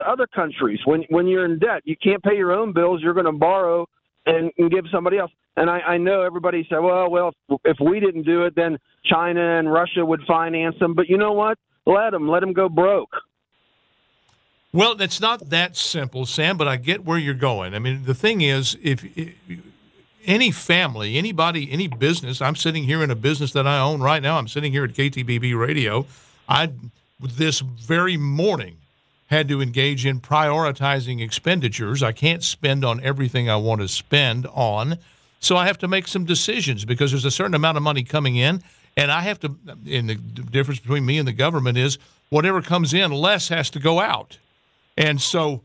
other countries. When you're in debt, you can't pay your own bills. You're going to borrow and give somebody else. And I know everybody said, well, if we didn't do it, then China and Russia would finance them. But you know what? Let them go broke. Well, it's not that simple, Sam, but I get where you're going. I mean, the thing is, if any family, anybody, any business, I'm sitting here in a business that I own right now. I'm sitting here at KTBB Radio. I, this very morning, had to engage in prioritizing expenditures. I can't spend on everything I want to spend on, so I have to make some decisions because there's a certain amount of money coming in, and I have to, and the difference between me and the government is whatever comes in, less has to go out. And so,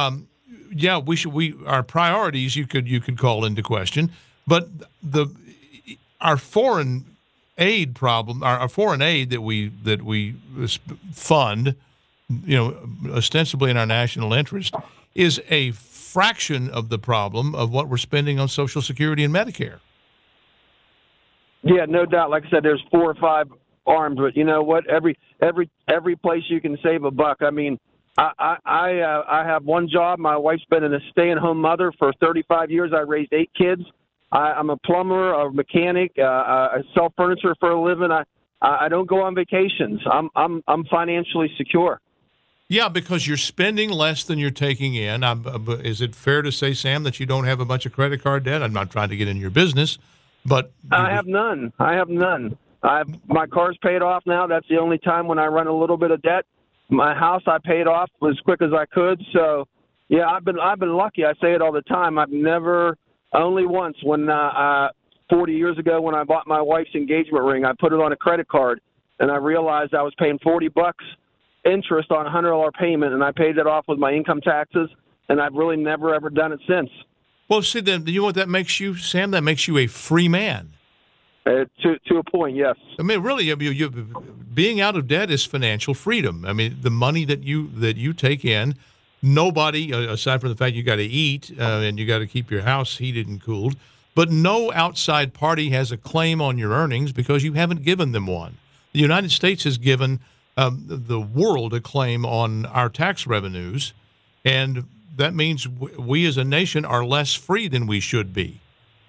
our priorities you could call into question, but our foreign aid problem, our foreign aid that we fund, ostensibly in our national interest, is a fraction of the problem of what we're spending on Social Security and Medicare. Yeah, no doubt. Like I said, there's 4 or 5 arms, but you know what? Every place you can save a buck. I mean, I have one job. My wife's been a stay-at-home mother for 35 years. I raised 8 kids. I'm a plumber, a mechanic. I sell furniture for a living. I don't go on vacations. I'm financially secure. Yeah, because you're spending less than you're taking in. Is it fair to say, Sam, that you don't have a bunch of credit card debt? I'm not trying to get in your business, but I have none. My car's paid off now. That's the only time when I run a little bit of debt. My house I paid off as quick as I could. So, yeah, I've been lucky. I say it all the time. I've never, only once when 40 years ago when I bought my wife's engagement ring, I put it on a credit card, and I realized I was paying $40 interest on a $100 payment, and I paid it off with my income taxes, and I've really never, ever done it since. Well, see, then, you know what that makes you, Sam? That makes you a free man. To a point, yes. I mean, really, being out of debt is financial freedom. I mean, the money that you take in, nobody, aside from the fact you got to eat and you got to keep your house heated and cooled, but no outside party has a claim on your earnings because you haven't given them one. The United States has given the world a claim on our tax revenues, and that means we as a nation are less free than we should be.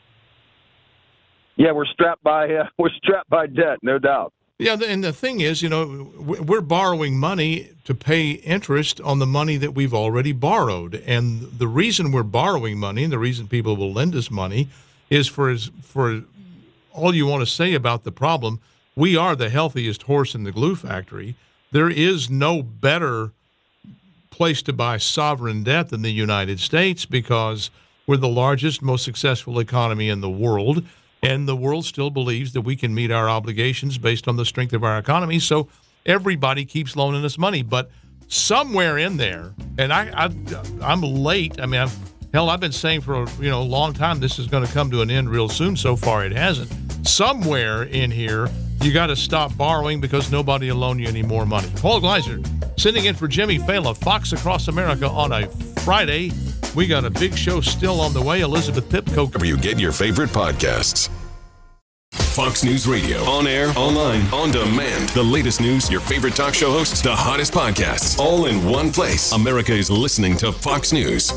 Yeah, we're strapped by debt, no doubt. Yeah, and the thing is, we're borrowing money to pay interest on the money that we've already borrowed. And the reason we're borrowing money and the reason people will lend us money is for all you want to say about the problem. We are the healthiest horse in the glue factory. There is no better place to buy sovereign debt than the United States because we're the largest, most successful economy in the world. And the world still believes that we can meet our obligations based on the strength of our economy. So everybody keeps loaning us money. But somewhere in there, and I'm late. I mean, I've been saying for a long time this is going to come to an end real soon. So far, it hasn't. Somewhere in here, you got to stop borrowing because nobody will loan you any more money. Paul Gleiser sitting in for Jimmy Fallon, Fox Across America on a Friday. We got a big show still on the way. Elizabeth Pipko. Wherever you get your favorite podcasts. Fox News Radio. On air, online, on demand. The latest news, your favorite talk show hosts, the hottest podcasts, all in one place. America is listening to Fox News.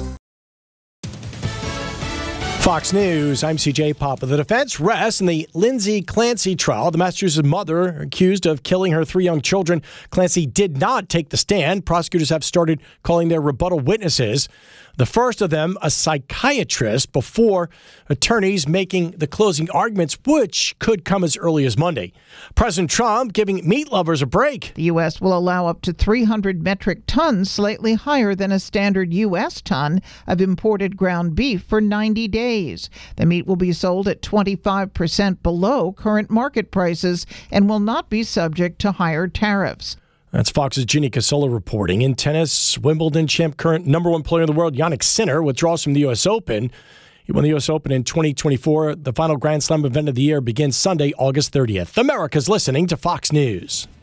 Fox News, I'm CJ Papa. The defense rests in the Lindsay Clancy trial. The Massachusetts mother accused of killing her 3 young children. Clancy did not take the stand. Prosecutors have started calling their rebuttal witnesses. The first of them, a psychiatrist, before attorneys making the closing arguments, which could come as early as Monday. President Trump giving meat lovers a break. The U.S. will allow up to 300 metric tons, slightly higher than a standard U.S. ton, of imported ground beef for 90 days. The meat will be sold at 25% below current market prices and will not be subject to higher tariffs. That's Fox's Ginny Casola reporting. In tennis, Wimbledon champ, current #1 player in the world, Jannik Sinner, withdraws from the U.S. Open. He won the U.S. Open in 2024. The final Grand Slam event of the year begins Sunday, August 30th. America's listening to Fox News.